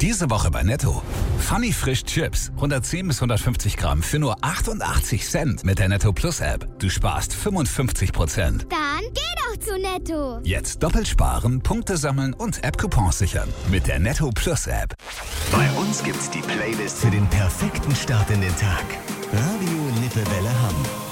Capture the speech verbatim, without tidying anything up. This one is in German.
Diese Woche bei Netto. Funny Frisch Chips. hundertzehn bis hundertfünfzig Gramm für nur achtundachtzig Cent mit der Netto Plus App. Du sparst fünfundfünfzig Prozent. Dann geh doch zu Netto. Jetzt doppelt sparen, Punkte sammeln und App-Coupons sichern. Mit der Netto Plus App. Bei uns gibt's die Playlist für den perfekten Start in den Tag. Radio Lippewelle Hamm.